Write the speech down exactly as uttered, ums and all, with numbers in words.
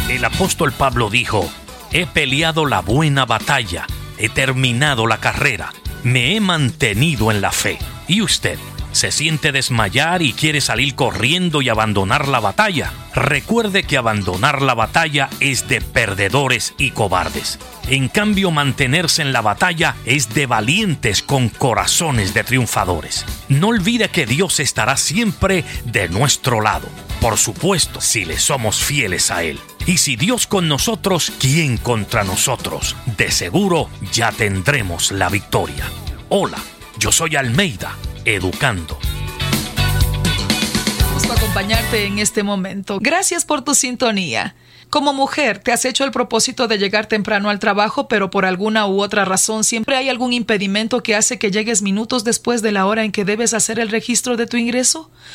El apóstol Pablo dijo: he peleado la buena batalla, he terminado la carrera, me he mantenido en la fe. ¿Y usted? ¿Se siente desmayar y quiere salir corriendo y abandonar la batalla? Recuerde que abandonar la batalla es de perdedores y cobardes. En cambio, mantenerse en la batalla es de valientes con corazones de triunfadores. No olvide que Dios estará siempre de nuestro lado. Por supuesto, si le somos fieles a Él. Y si Dios con nosotros, ¿quién contra nosotros? De seguro ya tendremos la victoria. Hola, yo soy Almeida, educando. Vamos a acompañarte en este momento. Gracias por tu sintonía. Como mujer, te has hecho el propósito de llegar temprano al trabajo, pero por alguna u otra razón siempre hay algún impedimento que hace que llegues minutos después de la hora en que debes hacer el registro de tu ingreso.